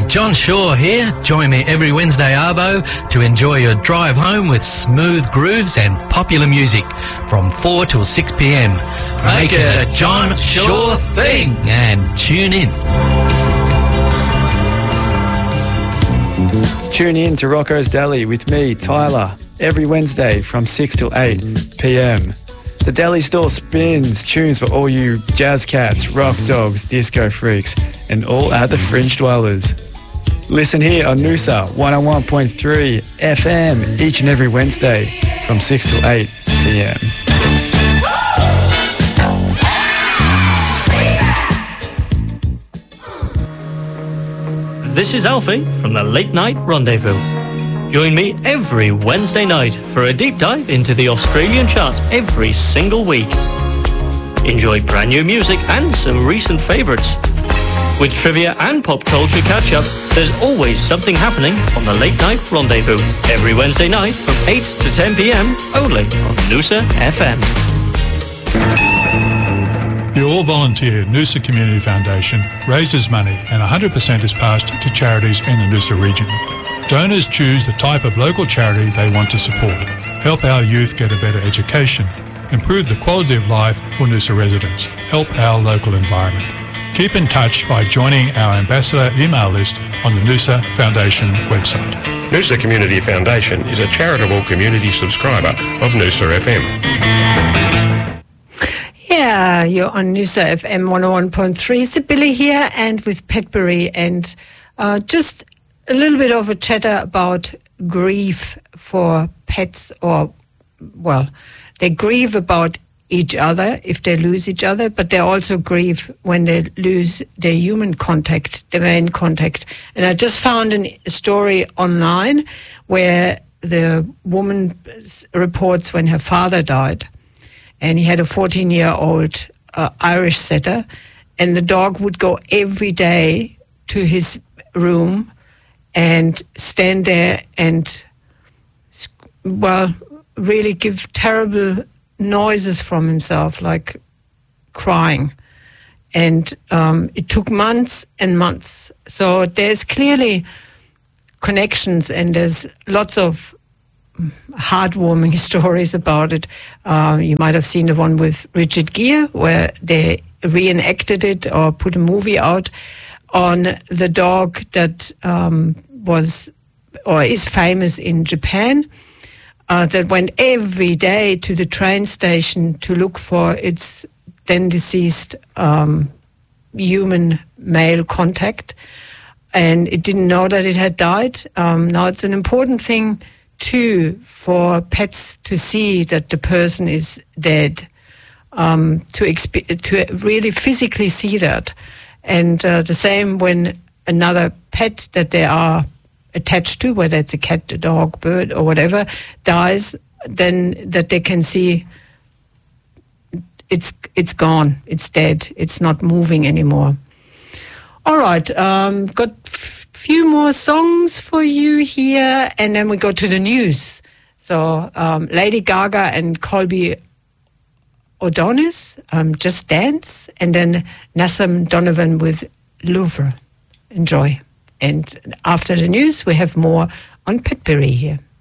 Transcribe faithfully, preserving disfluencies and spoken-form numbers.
John Shaw here. Join me every Wednesday arvo to enjoy your drive home with smooth grooves and popular music from four till six p m. Make it a John Shaw thing and tune in. Tune in to Rocco's Deli with me, Tyler, every Wednesday from six till eight p m. The deli store spins tunes for all you jazz cats, rock dogs, disco freaks, and all other fringe dwellers. Listen here on Noosa one oh one point three F M each and every Wednesday from six till eight p m. This is Alfie from the Late Night Rendezvous. Join me every Wednesday night for a deep dive into the Australian charts every single week. Enjoy brand new music and some recent favourites. With trivia and pop culture catch-up, there's always something happening on the Late Night Rendezvous every Wednesday night from eight to ten p m only on Noosa F M. The all-volunteer Noosa Community Foundation raises money and one hundred percent is passed to charities in the Noosa region. Donors choose the type of local charity they want to support, help our youth get a better education, improve the quality of life for Noosa residents, help our local environment. Keep in touch by joining our ambassador email list on the Noosa Foundation website. Noosa Community Foundation is a charitable community subscriber of Noosa F M. Yeah, you're on Noosa F M one oh one point three. Sibylle here and with Petbury, and uh, just a little bit of a chatter about grief for pets, or, well, they grieve about each other if they lose each other, but they also grieve when they lose their human contact, their main contact. And I just found a story online where the woman reports when her father died, and he had a fourteen-year-old uh, Irish setter, and the dog would go every day to his room and stand there and, well, really give terrible noises from himself, like crying. And um, it took months and months. So there's clearly connections, and there's lots of heartwarming stories about it. Uh, you might have seen the one with Richard Gere, where they reenacted it or put a movie out on the dog that um, was or is famous in Japan, uh, that went every day to the train station to look for its then deceased um, human male contact. And it didn't know that it had died. Um, now, it's an important thing, too, for pets to see that the person is dead, um, to, exp- to really physically see that. And uh, the same when another pet that they are attached to, whether it's a cat, a dog, bird, or whatever, dies, then that they can see it's it's gone, it's dead, it's not moving anymore. All right, um, got a f- few more songs for you here, and then we go to the news. So um, Lady Gaga and Colby O'Donis, um, Just Dance, and then Nassam Donovan with Louvre. Enjoy. And after the news, we have more on Petbury here.